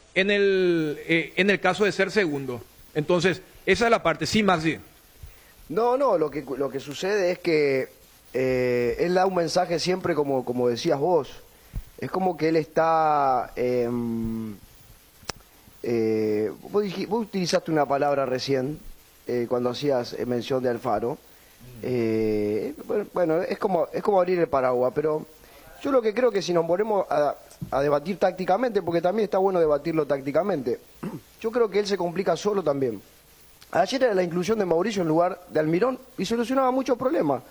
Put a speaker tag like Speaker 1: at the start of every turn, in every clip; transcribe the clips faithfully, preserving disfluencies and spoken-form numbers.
Speaker 1: en el, eh, en el caso de ser segundo. Entonces, esa es la parte. Sí, Maxi.
Speaker 2: No, no, lo que, lo que sucede es que eh, él da un mensaje siempre como, como decías vos. Es como que él está... Eh, eh, vos, dij, vos utilizaste una palabra recién, eh, cuando hacías mención de Alfaro. Eh, bueno, es como, es como abrir el paraguas, pero yo lo que creo que si nos ponemos a, a debatir tácticamente, porque también está bueno debatirlo tácticamente, yo creo que él se complica solo también. Ayer era la inclusión de Mauricio en lugar de Almirón y solucionaba muchos problemas.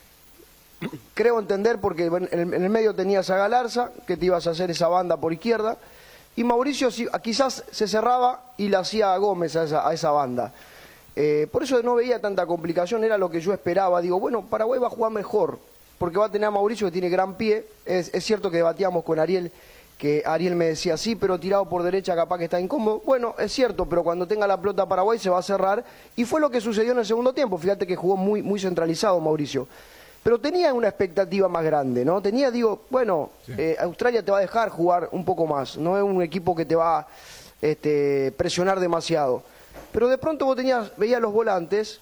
Speaker 2: Creo entender porque en el, en el medio tenías a Galarza, que te ibas a hacer esa banda por izquierda, y Mauricio quizás se cerraba y le hacía a Gómez a esa, a esa banda. Eh, por eso no veía tanta complicación, era lo que yo esperaba. Digo, bueno, Paraguay va a jugar mejor, porque va a tener a Mauricio que tiene gran pie. Es, es cierto que debatíamos con Ariel, que Ariel me decía, sí, pero tirado por derecha capaz que está incómodo. Bueno, es cierto, pero cuando tenga la pelota Paraguay se va a cerrar. Y fue lo que sucedió en el segundo tiempo. Fíjate que jugó muy, muy centralizado Mauricio. Pero tenía una expectativa más grande, ¿no? Tenía, digo, bueno, sí. eh, Australia te va a dejar jugar un poco más. No es un equipo que te va a este, presionar demasiado. Pero de pronto vos tenías, veías los volantes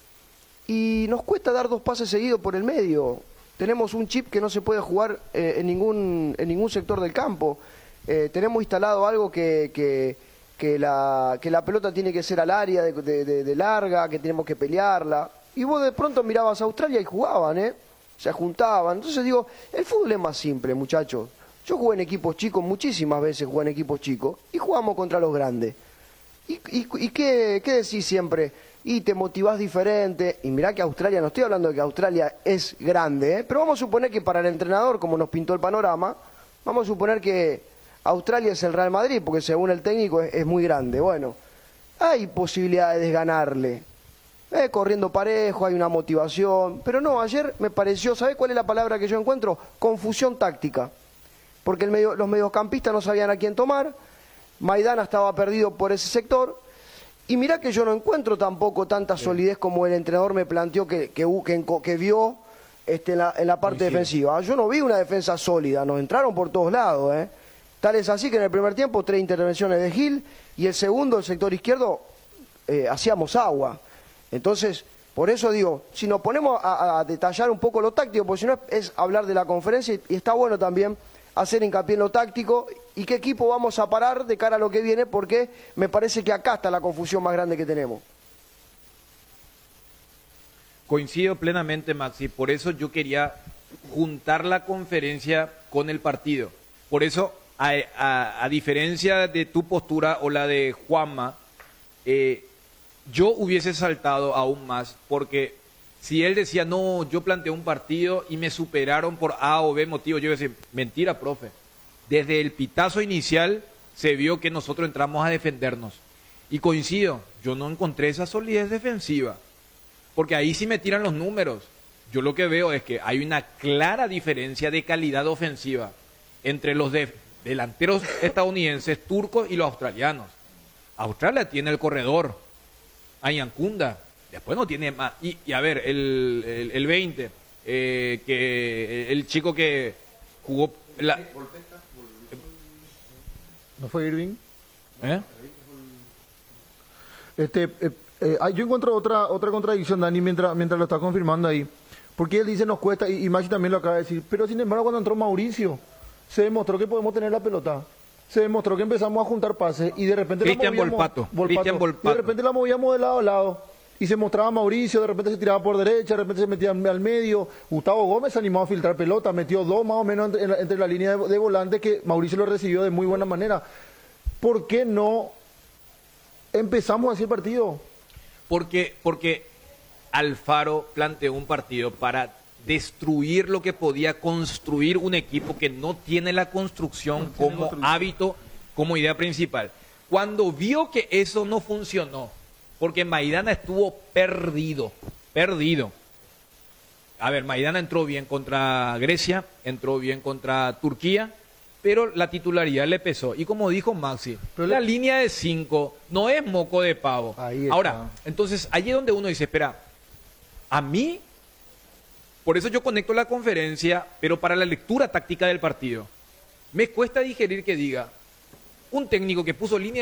Speaker 2: y nos cuesta dar dos pases seguidos por el medio. Tenemos un chip que no se puede jugar eh, en, ningún, en ningún sector del campo. Eh, tenemos instalado algo que, que, que, la, que la pelota tiene que ser al área de, de, de, de larga, que tenemos que pelearla. Y vos de pronto mirabas a Australia y jugaban, ¿eh? Se juntaban. Entonces digo, el fútbol es más simple, muchachos. Yo jugué en equipos chicos, muchísimas veces jugué en equipos chicos, y jugamos contra los grandes. ¿Y, y, y qué, qué decís siempre? Y te motivás diferente. Y mirá que Australia, no estoy hablando de que Australia es grande, ¿eh? Pero vamos a suponer que para el entrenador, como nos pintó el panorama, vamos a suponer que Australia es el Real Madrid, porque según el técnico es, es muy grande. Bueno, hay posibilidades de ganarle. Eh, corriendo parejo, hay una motivación. Pero no, ayer me pareció, ¿sabés cuál es la palabra que yo encuentro? Confusión táctica. Porque el medio, los mediocampistas no sabían a quién tomar. Maidana estaba perdido por ese sector. Y mirá que yo no encuentro tampoco tanta solidez como el entrenador me planteó que, que, que, que vio este, en, la, en la parte Coincido. defensiva. Yo no vi una defensa sólida, nos entraron por todos lados. ¿eh? Tal es así que en el primer tiempo tres intervenciones de Gil y el segundo, el sector izquierdo, eh, hacíamos agua. Entonces, por eso digo, si nos ponemos a, a detallar un poco lo táctico, porque si no es, es hablar de la conferencia y, y está bueno también hacer hincapié en lo táctico y qué equipo vamos a parar de cara a lo que viene, porque me parece que acá está la confusión más grande que tenemos.
Speaker 1: Coincido plenamente, Maxi, por eso yo quería juntar la conferencia con el partido. Por eso, a, a, a diferencia de tu postura o la de Juanma, eh, yo hubiese saltado aún más, porque si él decía, no, yo planteé un partido y me superaron por A o B motivo, yo iba a decir, mentira, profe. Desde el pitazo inicial se vio que nosotros entramos a defendernos. Y coincido, yo no encontré esa solidez defensiva, porque ahí sí me tiran los números. Yo lo que veo es que hay una clara diferencia de calidad ofensiva entre los de delanteros estadounidenses, turcos y los australianos. Australia tiene el corredor, Ayancunda, después no tiene más. Y, y a ver, el, el, el veinte, eh, que el chico que jugó... La...
Speaker 3: ¿No fue Irving?
Speaker 1: ¿Eh?
Speaker 3: Este, eh, eh, yo encuentro otra otra contradicción, Dani, mientras, mientras lo está confirmando ahí. Porque él dice nos cuesta, y, y Maxi también lo acaba de decir, pero sin embargo cuando entró Mauricio, se demostró que podemos tener la pelota. Se demostró que empezamos a juntar pases y de repente
Speaker 1: Cristian
Speaker 3: la movíamos,
Speaker 1: Volpato,
Speaker 3: Volpato,
Speaker 1: Cristian Volpato.
Speaker 3: Y de repente la movíamos de lado a lado. Y se mostraba Mauricio, de repente se tiraba por derecha, de repente se metía al medio. Gustavo Gómez se animó a filtrar pelota, metió dos más o menos entre, entre, entre la línea de, de volante que Mauricio lo recibió de muy buena manera. ¿Por qué no empezamos así el partido?
Speaker 1: Porque, porque Alfaro planteó un partido para destruir lo que podía construir un equipo que no tiene la construcción no tiene como construcción. hábito, como idea principal. Cuando vio que eso no funcionó, porque Maidana estuvo perdido, perdido. A ver, Maidana entró bien contra Grecia, entró bien contra Turquía, pero la titularidad le pesó. Y como dijo Maxi, pero la le... línea de cinco no es moco de pavo. Ahora, entonces, allí es donde uno dice, espera, a mí, por eso yo conecto la conferencia, pero para la lectura táctica del partido, me cuesta digerir que diga, un técnico que puso línea